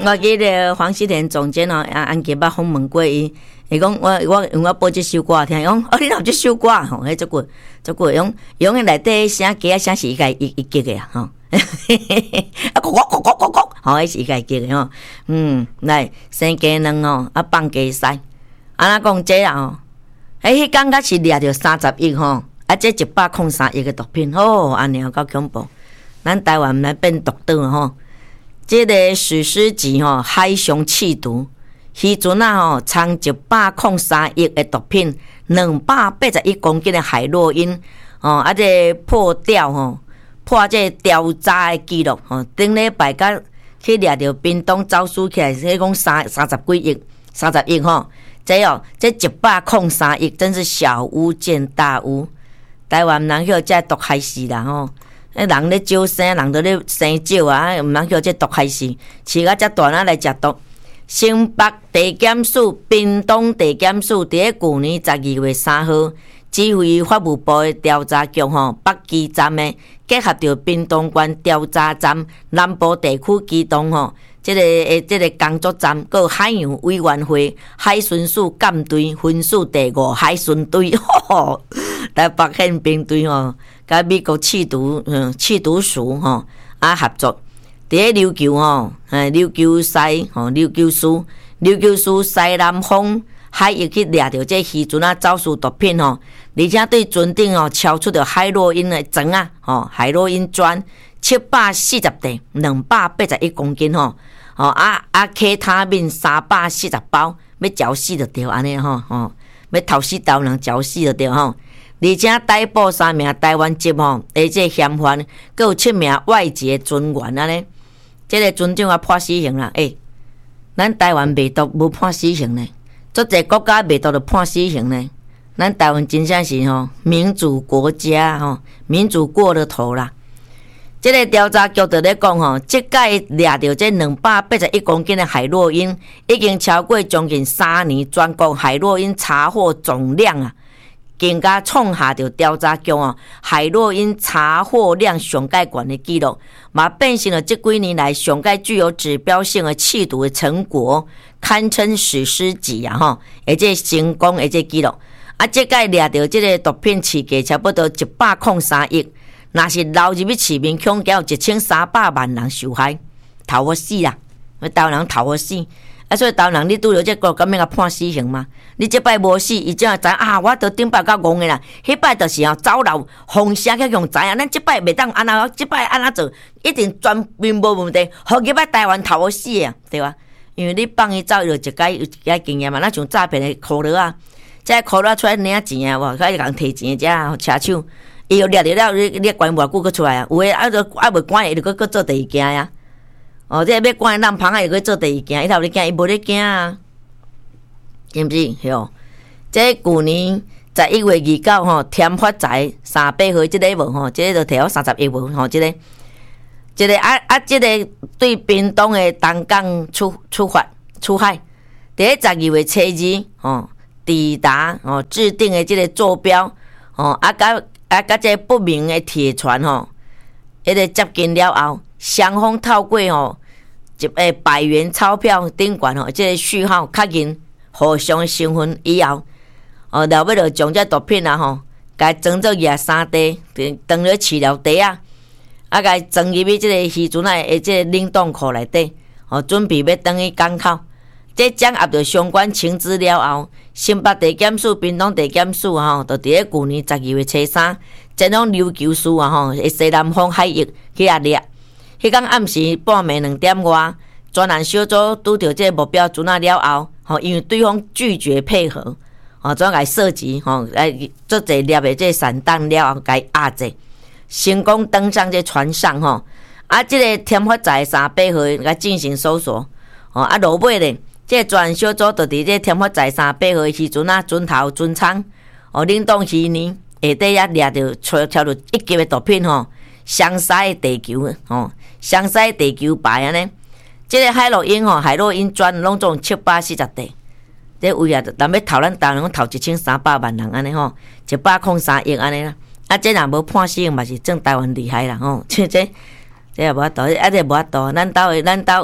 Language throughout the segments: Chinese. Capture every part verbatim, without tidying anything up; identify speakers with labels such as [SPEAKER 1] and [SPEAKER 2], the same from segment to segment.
[SPEAKER 1] 我记得黄西田总监哦，安安吉捌访问过伊，伊讲我我用我播这首歌听，讲哦，你有这首歌吼，迄足久足久，用用迄内底声歌啊声是伊家伊伊记的啊，吼，啊，咕咕咕咕咕咕，吼，迄是伊家记的吼，嗯，来生鸡卵吼，啊放鸡屎，安那讲这啊吼，迄迄感觉是掠着三十亿吼，啊，这一百零三亿的毒品，哦，安尼有够恐怖，咱台湾来变毒岛吼。这个史诗级吼，海上气毒，渔船啊吼，藏一百零三亿的毒品，两百八十一公斤的海洛因，哦，啊这破钓吼，破这调查的记录吼，顶礼拜甲去掠着屏东走私起来，是讲三三十几亿，三十亿吼，这哦，这一百零三亿，真是小巫见大巫，台湾人叫这毒害死啦吼。诶，人咧招生，人都咧生少啊，毋通叫这毒害死，饲啊遮大仔来食毒。新北地检署、屏东地检署，伫咧去年十二月三号，指挥法务部的调查局吼，北基站的结合着屏东县调查站、南部地区机动吼，即、这个诶，即、这个工作站，佮有海洋委员会海巡署舰队分署第五海巡队，吼，来北宪兵队吼。甲美国缉毒嗯缉毒署吼啊合作，伫咧琉球吼，诶琉球西吼琉球市琉球市西南方海域去掠着这渔船啊走私毒品吼，而且对船顶吼超出着海洛因的砖啊吼海洛因砖七百四十袋，两百八十一公斤吼，吼啊啊克他命三百四十包，要嚼死就对安尼吼吼，要头死头人嚼死就对吼。而且逮捕三名台湾籍吼，而且嫌犯，佮有七名外籍船员安尼，即个船长啊判死刑啦！诶、欸，咱台湾卖毒无判死刑呢，足侪国家卖毒就判死刑呢。咱台湾真正是吼民主国家吼，民主过了头啦。即、这个调查局就咧讲吼，即届掠着这两百八十一公斤的海洛因，已经超过将近三年全国海洛因查获总量啊！更加创下着调查局哦，海洛因查获量上界悬的记录，嘛变成了这几年来上界具有指标性的缉毒的成果，堪称史诗级啊！吼，而且成功而且记录啊，这届掠到这个毒品市价差不多一百零三亿，若是流入去市面，恐惊有一千三百万人受害，头我死啦！台湾人头我死。啊，所以台湾人你拄着这个，敢免甲判死刑吗？你即摆无死，伊怎会知啊？我着顶摆较戆诶啦，迄摆着是吼走漏风声去用知影，咱即摆袂当安那，即摆安那做，一定全面无问题。互入摆台湾头我死啊，对吧？因为你放伊走，就一解一解经验嘛。咱像诈骗诶箍落啊，这箍落出来领钱啊，哇，开始共摕钱，遮车手，伊又掠着了，你你关偌久佫出来啊？有诶啊，就啊未关，伊就佫佫做第二件呀。哦，这要关人旁啊，又去做第二件，伊头咧惊，伊无咧惊啊，是毋是？哟，这去年十一月二九吼，添发财三百号，即个无吼，即个就摕我三十亿无吼，即个，即个啊啊，即个对屏东的东港出出发出海，伫咧十二月初二吼，抵达吼制定的即个坐标吼，啊甲啊甲这不明的铁船吼，迄个接近了后。双方透过吼一诶百元钞票顶悬吼，即个序号确认互相身份以后，哦，了尾就将这毒品啊吼，甲装做廿三袋，当咧饲料袋啊，啊，甲装入去即个渔船诶即个冷冻库内底，哦，准备要转去港口。这掌握到相关情资了后，新北地检署、屏东地检署吼，就伫咧去年十二月初三，前往琉球市啊吼，诶西南方海域去压掠。迄天暗时半暝两点外，专案小组拄到这目标船了后，吼，因为对方拒绝配合，吼，怎来射击，吼，来做侪粒的这散弹了后，该压制，成功登上这船上，吼，啊，这个添发财三百号来进行搜索，吼，啊，落尾咧，这专案小组就伫这添发财三百号渔船啊，船头、船舱，哦，冷冻鱼呢，下底也掠着挑挑着一级的毒品，吼。详细的地球吼，详细地球牌安尼，即、这个海洛因吼，海洛因砖拢总七百四十袋，这位啊，咱要偷咱台湾偷一千三百万人安尼吼，一百零三亿安尼啦。啊，这若无判死刑嘛是正台湾厉害啦吼，这这这也无法度，啊这无法度，咱兜的咱兜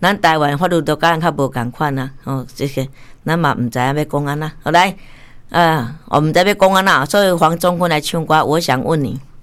[SPEAKER 1] 咱台湾法律都甲咱较无共款啊，哦，这些咱嘛毋知影要讲安那。好来，啊，我们在要讲安那，所以黄宗坤来唱歌，我想问你。